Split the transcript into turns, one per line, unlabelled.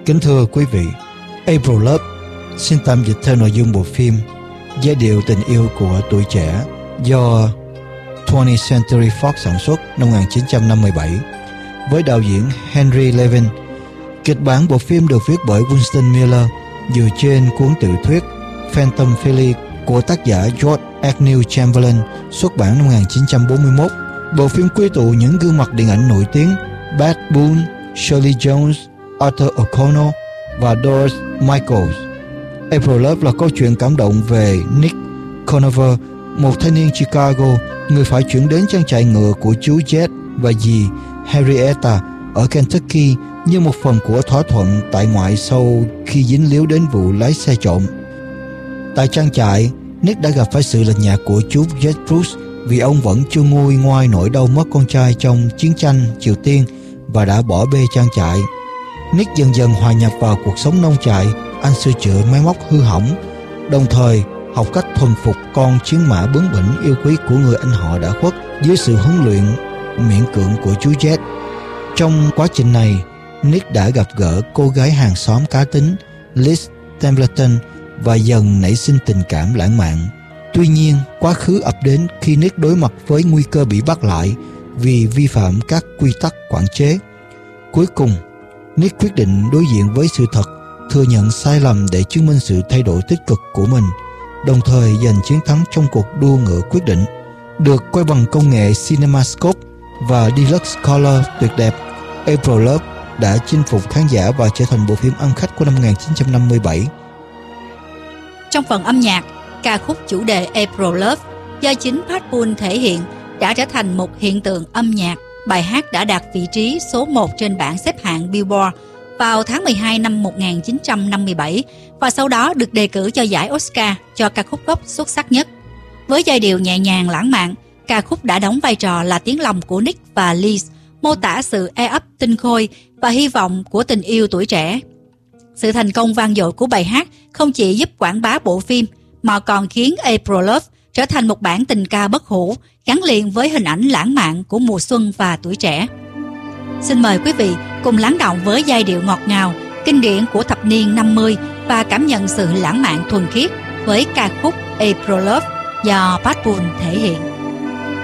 Kính thưa quý vị, April Love xin tạm dịch theo nội dung bộ phim Giai điệu tình yêu của tuổi trẻ do 20th Century Fox sản xuất năm 1957 với đạo diễn Henry Levin. Kịch bản bộ phim được viết bởi Winston Miller dựa trên cuốn tiểu thuyết Phantom Philly của tác giả George Agnew Chamberlain xuất bản năm 1941. Bộ phim quy tụ những gương mặt điện ảnh nổi tiếng Beth Boone, Shirley Jones, Arthur O'Connell và Doris Michaels. April Love là câu chuyện cảm động về Nick Conover, một thanh niên Chicago, người phải chuyển đến trang trại ngựa của chú Jet và dì Henrietta ở Kentucky như một phần của thỏa thuận tại ngoại sau khi dính líu đến vụ lái xe trộm. Tại trang trại, Nick đã gặp phải sự lạnh nhạt của chú Jet Bruce vì ông vẫn chưa nguôi ngoai nỗi đau mất con trai trong chiến tranh Triều Tiên và đã bỏ bê trang trại. Nick dần dần hòa nhập vào cuộc sống nông trại. Anh sửa chữa máy móc hư hỏng, đồng thời học cách thuần phục con chiến mã bướng bỉnh yêu quý của người anh họ đã khuất dưới sự huấn luyện miễn cưỡng của chú Jet. Trong quá trình này, Nick đã gặp gỡ cô gái hàng xóm cá tính Liz Templeton và dần nảy sinh tình cảm lãng mạn. Tuy nhiên, quá khứ ập đến khi Nick đối mặt với nguy cơ bị bắt lại vì vi phạm các quy tắc quản chế. Cuối cùng, Nick quyết định đối diện với sự thật, thừa nhận sai lầm để chứng minh sự thay đổi tích cực của mình, đồng thời giành chiến thắng trong cuộc đua ngựa quyết định. Được quay bằng công nghệ CinemaScope và Deluxe Color tuyệt đẹp, April Love đã chinh phục khán giả và trở thành bộ phim ăn khách của năm 1957.
Trong phần âm nhạc, ca khúc chủ đề April Love do chính Pat Boone thể hiện đã trở thành một hiện tượng âm nhạc. Bài hát đã đạt vị trí số 1 trên bảng xếp hạng Billboard vào tháng 12 năm 1957 và sau đó được đề cử cho giải Oscar cho ca khúc gốc xuất sắc nhất. Với giai điệu nhẹ nhàng lãng mạn, ca khúc đã đóng vai trò là tiếng lòng của Nick và Liz, mô tả sự e ấp tinh khôi và hy vọng của tình yêu tuổi trẻ. Sự thành công vang dội của bài hát không chỉ giúp quảng bá bộ phim mà còn khiến April Love trở thành một bản tình ca bất hủ gắn liền với hình ảnh lãng mạn của mùa xuân và tuổi trẻ. Xin mời quý vị cùng lắng đọng với giai điệu ngọt ngào, kinh điển của thập niên 50 và cảm nhận sự lãng mạn thuần khiết với ca khúc April Love do Pat Boone thể hiện.